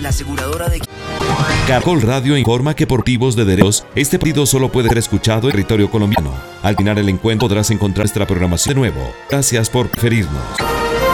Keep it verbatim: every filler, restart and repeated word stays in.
la aseguradora de... Caracol Radio informa que por motivos de derechos, este partido solo puede ser escuchado en territorio colombiano. Al final el encuentro podrás encontrar nuestra programación de nuevo. Gracias por preferirnos.